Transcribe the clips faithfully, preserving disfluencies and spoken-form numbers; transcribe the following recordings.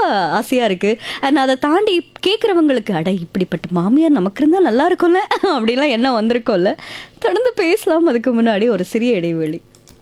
ஆசையாக இருக்குது. அண்ட் அதை தாண்டி கேட்குறவங்களுக்கு அட இப்படிப்பட்ட மாமியார் நமக்கு இருந்தால் நல்லா இருக்கும்ல அப்படிலாம் என்ன வந்திருக்கோம்ல. தொடர்ந்து பேசலாம். அதுக்கு முன்னாடி ஒரு சிறிய இடைவெளி.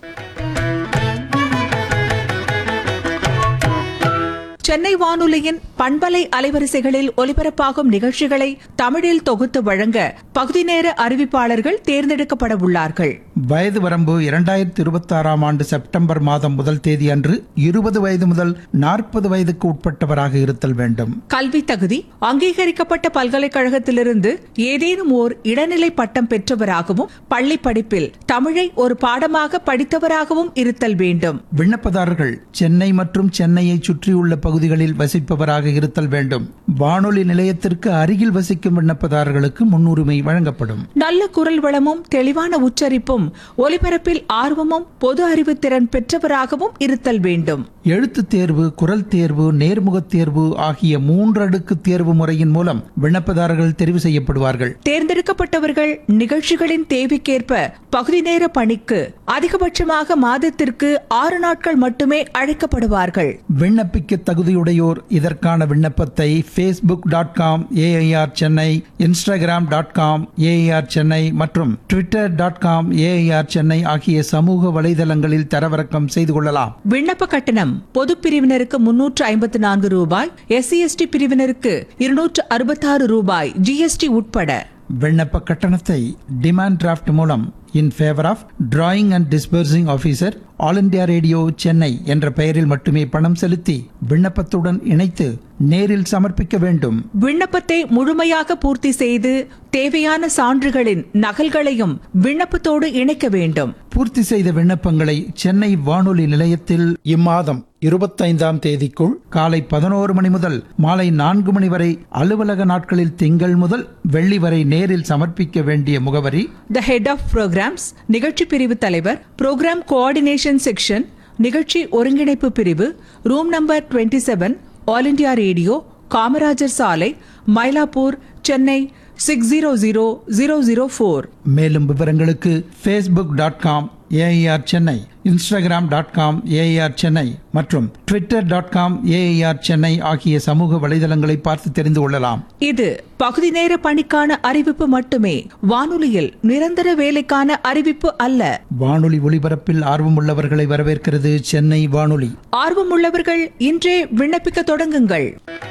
சென்னை வானொலியின் பண்பலை அலைவரிசைகளில் ஒலிபரப்பாகும் நிகழ்ச்சிகளை தமிழில் தொகுத்து வழங்க பகுதி நேர அறிவிப்பாளர்கள் தேர்ந்தெடுக்கப்பட உள்ளார்கள். வயது வரம்பு இரண்டாயிரத்தி இருபத்தி ஆறாம் ஆண்டு செப்டம்பர் மாதம் முதல் தேதி அன்று இருபது வயது முதல் நாற்பது வயதுக்கு உட்பட்டவராக இருத்தல் வேண்டும். கல்வி தகுதி அங்கீகரிக்கப்பட்ட பல்கலைக்கழகத்திலிருந்து ஏதேனும் ஓர் இடைநிலை பட்டம் பெற்றவராகவும் பள்ளி படிப்பில் தமிழை ஒரு பாடமாக படித்தவராகவும் இருத்தல் வேண்டும். விண்ணப்பதாரர்கள் சென்னை மற்றும் சென்னையை சுற்றியுள்ள பகுதிகளில் வசிப்பவராக இருத்தல் வேண்டும். வானொலி நிலையத்திற்கு அருகில் வசிக்கும் விண்ணப்பதாரர்களுக்கு முன்னுரிமை வழங்கப்படும். நல்ல குரல் வளமும் தெளிவான உச்சரிப்பும் ஒலிபரப்பில் ஆர்வமும் பொது அறிவு திறன் பெற்றவராகவும் இருத்தல் வேண்டும். எழுத்து தேர்வு, குரல் தேர்வு, நேர்முகத் தேர்வு ஆகிய மூன்றடுக்கு தேர்வு முறையின் மூலம் விண்ணப்பதாரர்கள் தெரிவு செய்யப்படுவார்கள். தேர்ந்தெடுக்கப்பட்டவர்கள் நிகழ்ச்சிகளின் தேவைக்கேற்ப பகுதி நேர பணிக்கு அதிகபட்சமாக மாதத்திற்கு ஆறு நாட்கள் மட்டுமே அழைக்கப்படுவார்கள். விண்ணப்பிக்க தகுதியுடையோர் இதற்கான விண்ணப்பத்தை Facebook dot com AIR Chennai, Instagram dot com AIR Chennai மற்றும் Twitter dot com AIR Chennai ஆகிய சமூக வலைதளங்களில் தரவிறக்கம் செய்து கொள்ளலாம். விண்ணப்ப கட்டணம் பொது பிரிவினருக்கு முன்னூற்று ஐம்பத்தி நான்கு ரூபாய், எஸ்சி எஸ்டி பிரிவினருக்கு இருநூற்று அறுபத்தாறு ரூபாய் ஜிஎஸ்டி உட்பட. விண்ணப்ப கட்டணத்தை டிமாண்ட் டிராஃப்ட் மூலம் இன் favour of drawing and disbursing officer all India radio Chennai என்ற பெயரில் மட்டுமே பணம் செலுத்தி விண்ணப்பத்துடன் இணைத்து நேரில் சமர்ப்பிக்க வேண்டும். விண்ணப்பத்தை முழுமையாக பூர்த்தி செய்து தேவையான சான்றுகளின் நகல்களையும் விண்ணப்பத்தோடு இணைக்க வேண்டும். பூர்த்தி செய்த விண்ணப்பங்களை சென்னை வானொலி நிலையத்தில் இம்மாதம் இருபத்தைந்தாம் தேதிக்குள் காலை பதினோரு மணி முதல் மாலை நான்கு மணி வரை அலுவலக நாட்களில் திங்கள் முதல் வெள்ளி வரை நேரில் சமர்ப்பிக்க வேண்டிய முகவரி: தி ஹெட் ஆஃப் புரோகிராம்ஸ், நிகழ்ச்சி பிரிவு தலைவர், புரோகிராம் கோஆர்டினேஷன் செக்ஷன், நிகழ்ச்சி ஒருங்கிணைப்பு பிரிவு, ரூம் நம்பர் இருபத்தி ஏழு, ஆல் இண்டியா ரேடியோ, காமராஜர் சாலை, Mylapore, Chennai six zero zero zero zero four. மேலும் விவரங்களுக்கு Facebook dot com AIR Chennai, Instagram dot com AIR Chennai மற்றும் Twitter dot com AIR Chennai ஆகிய சமூக வலைதளங்களை பார்த்து தெரிந்து கொள்ளலாம். இது பகுதி நேர பணிக்கான அறிவிப்பு மட்டுமே, வானொலியில் நிரந்தர வேலைக்கான அறிவிப்பு அல்ல. வானொலி ஒலிபரப்பில் ஆர்வமுள்ளவர்களை வரவேற்கிறது சென்னை வானொலி. ஆர்வமுள்ளவர்கள் இன்றே விண்ணப்பிக்க தொடங்குங்கள்.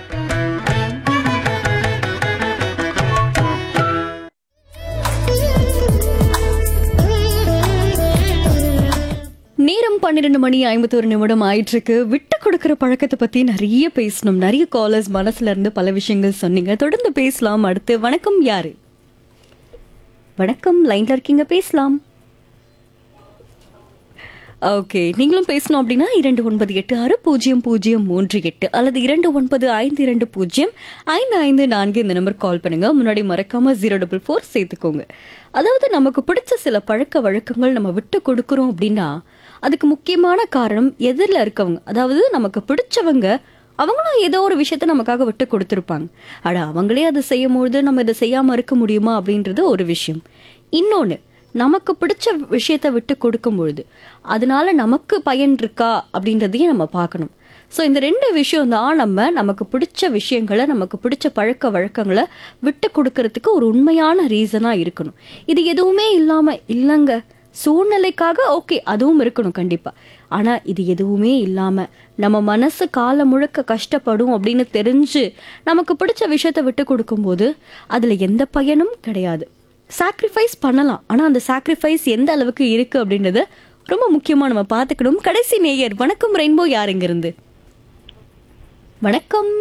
நேரம் பன்னிரெண்டு மணி ஐம்பத்தோரு நிமிடம் ஆயிட்டு இருக்கு. விட்டு கொடுக்கிற பழக்கத்தை பத்தி நிறைய பேசணும். நிறைய காலர்ஸ் மனசுல இருந்து பல விஷயங்கள் சொன்னீங்க. தொடர்ந்து பேசலாம். அடுத்து வணக்கம். யாரு? வணக்கம், லைன்ல இருக்கீங்க, பேசலாம். ஓகே, நீங்களும் பேசணும் அப்படின்னா இரண்டு ஒன்பது எட்டு ஆறு பூஜ்ஜியம் பூஜ்ஜியம் மூன்று எட்டு அல்லது இரண்டு ஒன்பது ஐந்து இரண்டு பூஜ்ஜியம் ஐந்து ஐந்து நான்கு இந்த நம்பர் கால் பண்ணுங்க. முன்னாடி மறக்காம ஜீரோ டபுள் ஃபோர் சேர்த்துக்கோங்க. அதாவது நமக்கு பிடிச்ச சில பழக்க வழக்கங்கள் நம்ம விட்டு கொடுக்குறோம் அப்படின்னா அதுக்கு முக்கியமான காரணம் எதிரில் இருக்கவங்க. அதாவது நமக்கு பிடிச்சவங்க அவங்களும் ஏதோ ஒரு விஷயத்த நமக்காக விட்டு கொடுத்துருப்பாங்க. அட அவங்களே அதை செய்யும் பொழுது நம்ம இதை செய்யாம இருக்க முடியுமா அப்படின்றது ஒரு விஷயம். இன்னொன்று, நமக்கு பிடிச்ச விஷயத்த விட்டு கொடுக்கும் பொழுது அதனால நமக்கு பயன் இருக்கா அப்படின்றதையும் நம்ம பார்க்கணும். ஸோ இந்த ரெண்டு விஷயம் தான் நம்ம நமக்கு பிடிச்ச விஷயங்களை, நமக்கு பிடிச்ச பழக்க வழக்கங்களை விட்டு கொடுக்கறதுக்கு ஒரு உண்மையான ரீசனாக இருக்கணும். இது எதுவுமே இல்லாமல் இல்லைங்க, சூழ்நிலைக்காக ஓகே அதுவும் இருக்கணும் கண்டிப்பாக. ஆனால் இது எதுவுமே இல்லாமல் நம்ம மனசு காலம் முழுக்க கஷ்டப்படும் அப்படின்னு தெரிஞ்சு நமக்கு பிடிச்ச விஷயத்த விட்டு கொடுக்கும்போது அதில் எந்த பயனும் கிடையாது. சாக்ரிஃபைஸ் பண்ணலாம், ஆனால் அந்த சாக்ரிஃபைஸ் எந்த அளவுக்கு இருக்குது அப்படின்றத ரொம்ப முக்கியமாக நம்ம பார்த்துக்கணும். கடைசி நேயர், வணக்கம் ரெயின்போ, யார் இங்கிருந்து? வணக்கம்.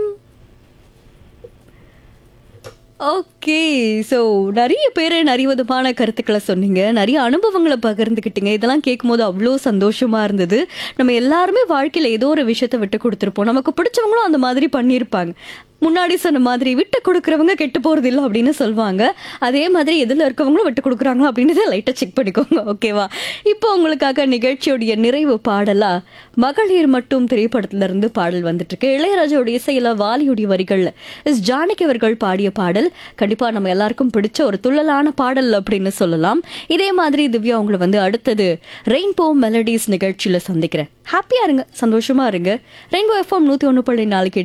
ஓகே, ஸோ நிறைய பேர் நிறைய விதமான கருத்துக்களை சொன்னீங்க, நிறைய அனுபவங்களை பகிர்ந்துக்கிட்டீங்க. இதெல்லாம் கேட்கும்போது அவ்வளோ சந்தோஷமாக இருந்தது. நம்ம எல்லாருமே வாழ்க்கையில் ஏதோ ஒரு விஷயத்த விட்டு கொடுத்துருப்போம். நமக்கு பிடிச்சவங்களும் அந்த மாதிரி பண்ணியிருப்பாங்க. முன்னாடி சொன்ன மாதிரி விட்டு கொடுக்குறவங்க கெட்டு போகிறது இல்லை அப்படின்னு சொல்லுவாங்க. அதே மாதிரி எதில் இருக்கவங்களும் விட்டு கொடுக்குறாங்களா அப்படின்றத லைட்டாக செக் பண்ணிக்கோங்க, ஓகேவா? இப்போ உங்களுக்காக நிகழ்ச்சியோடைய நிறைவு பாடலா மகளிர் மட்டும் திரைப்படத்திலிருந்து பாடல் வந்துட்டு இருக்கு. இளையராஜாவுடைய இசையில வாலியுடைய வரிகள்ல எஸ் ஜானகி அவர்கள் பாடிய பாடல். கண்டிப்பா நம்ம எல்லாருக்கும் பிடிச்ச ஒரு துள்ளலான பாடல் அப்படின்னு சொல்லலாம். இதே மாதிரி திவ்யா உங்களை வந்து அடுத்தது ரெயின்போ மெலடிஸ் நிகழ்ச்சியில சந்திக்கிறேன். ஹாப்பியா இருங்க, சந்தோஷமா இருங்க. ரெயின்போ எஃப்எம் நூத்தி ஒன்று புள்ளி நாலு